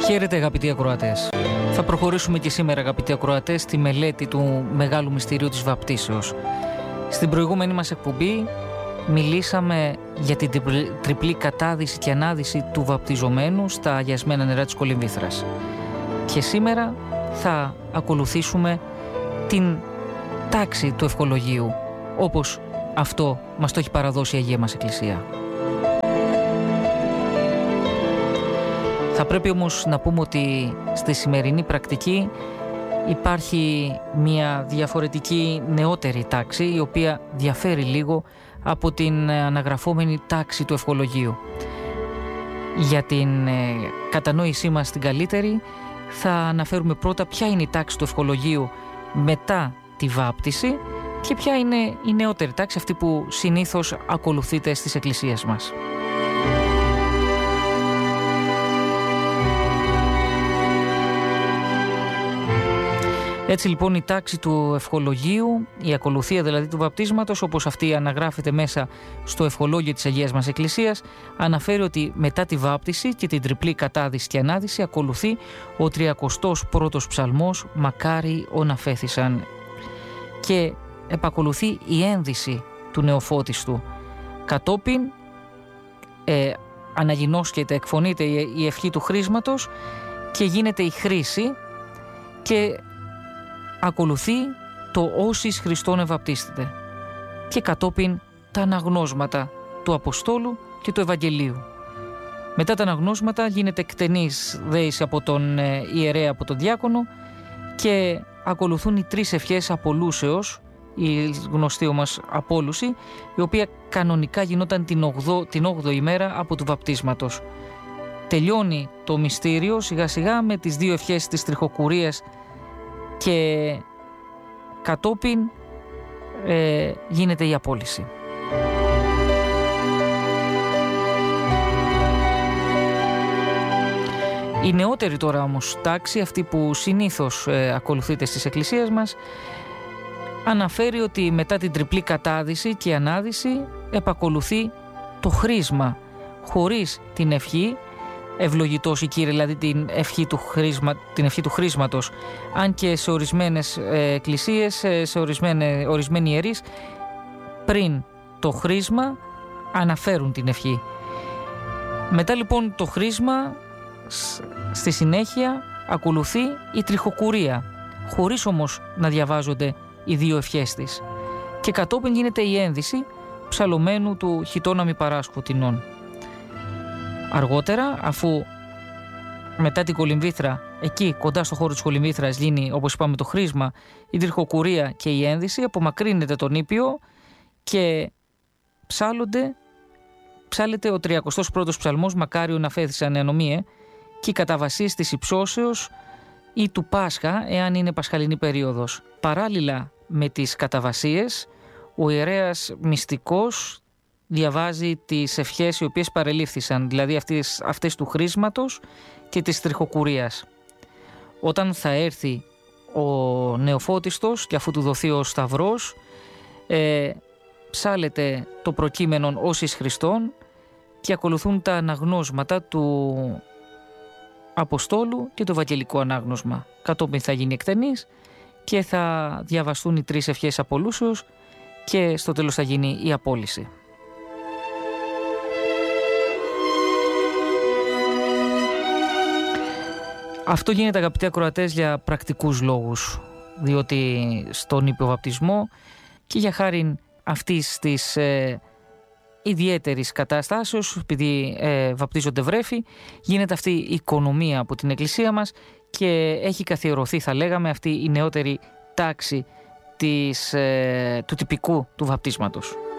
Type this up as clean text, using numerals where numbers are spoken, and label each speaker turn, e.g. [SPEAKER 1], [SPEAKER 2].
[SPEAKER 1] Χαίρετε αγαπητοί ακροατές. Θα προχωρήσουμε και σήμερα αγαπητοί ακροατές στη μελέτη του μεγάλου μυστηρίου της βαπτίσεως. Στην προηγούμενη μας εκπομπή μιλήσαμε για την τριπλή κατάδυση και ανάδυση του βαπτιζομένου στα αγιασμένα νερά της Κολυμβήθρας. Και σήμερα θα ακολουθήσουμε την τάξη του ευχολογίου, όπως αυτό μας το έχει παραδώσει η Αγία μας Εκκλησία. Θα πρέπει όμως να πούμε ότι στη σημερινή πρακτική υπάρχει μια διαφορετική νεότερη τάξη, η οποία διαφέρει λίγο από την αναγραφόμενη τάξη του ευχολογίου. Για την κατανόησή μας την καλύτερη θα αναφέρουμε πρώτα ποια είναι η τάξη του ευχολογίου μετά τη βάπτιση και ποια είναι η νεότερη τάξη, αυτή που συνήθως ακολουθείται στις εκκλησίες μας. Έτσι λοιπόν η τάξη του ευχολογίου, η ακολουθία δηλαδή του βαπτίσματος, όπως αυτή αναγράφεται μέσα στο ευχολόγιο της Αγίας μας Εκκλησίας, αναφέρει ότι μετά τη βάπτιση και την τριπλή κατάδυση και ανάδυση ακολουθεί ο 31ος ψαλμός «Μακάρι ον αφέθησαν» και επακολουθεί η ένδυση του νεοφώτιστου. Κατόπιν αναγινώσκεται, εκφωνείται η ευχή του χρήσματος και γίνεται η χρήση και ακολουθεί το «Όσις Χριστόν ευαπτίστητε» και κατόπιν τα αναγνώσματα του Αποστόλου και του Ευαγγελίου. Μετά τα αναγνώσματα γίνεται εκτενής δέηση από τον ιερέα, από τον διάκονο, και ακολουθούν οι τρεις ευχές απολούσεως, η γνωστή μας απόλουση, η οποία κανονικά γινόταν την 8η ημέρα από του βαπτίσματος. Τελειώνει το μυστήριο σιγά σιγά με τις δύο ευχές της τριχοκουρίας και κατόπιν γίνεται η απόλυση. Η νεότερη τώρα όμως τάξη, αυτή που συνήθως ακολουθείται στις εκκλησίες μας, αναφέρει ότι μετά την τριπλή κατάδυση και ανάδυση επακολουθεί το χρήσμα χωρίς την ευχή «Ευλογητός η Κύριε», δηλαδή την ευχή του χρήσματος, αν και σε ορισμένες εκκλησίες, σε ορισμένοι ιερείς, πριν το χρήσμα αναφέρουν την ευχή. Μετά λοιπόν το χρήσμα, στη συνέχεια ακολουθεί η τριχοκουρία, χωρίς όμως να διαβάζονται οι δύο ευχές της, και κατόπιν γίνεται η ένδυση ψαλωμένου του «Χιτώνα μη παράσχω τεινών». Αργότερα, αφού μετά την Κολυμβήθρα, εκεί κοντά στο χώρο της Κολυμβήθρας γίνει, όπως είπαμε, το χρήσμα, η τριχοκουρία και η ένδυση, απομακρύνεται τον Ήπιο και ψάλεται ο 31ος ψαλμός «Μακάριο να φέθησαν ανομίε» και η καταβασής της υψώσεως ή του Πάσχα, εάν είναι πασχαλινή περίοδος. Παράλληλα με τις καταβασίες, ο ιερέας μυστικός διαβάζει τις ευχές οι οποίες παρελήφθησαν, δηλαδή αυτές του χρήσματος και της τριχοκουρίας. Όταν θα έρθει ο νεοφώτιστος και αφού του δοθεί ο Σταυρός, ψάλεται το προκείμενον «Όσις Χριστόν» και ακολουθούν τα αναγνώσματα του Αποστόλου και το Ευαγγελικό ανάγνωσμα. Κατόπιν θα γίνει εκτενής και θα διαβαστούν οι τρεις ευχές απολούσεως και στο τέλος θα γίνει η απόλυση. Αυτό γίνεται αγαπητοί ακροατές για πρακτικούς λόγους, διότι στον υποβαπτισμό και για χάριν αυτής της ιδιαίτερης κατάστασεως, επειδή βαπτίζονται βρέφη, γίνεται αυτή η οικονομία από την Εκκλησία μας και έχει καθιερωθεί, θα λέγαμε, αυτή η νεότερη τάξη του τυπικού του βαπτίσματος.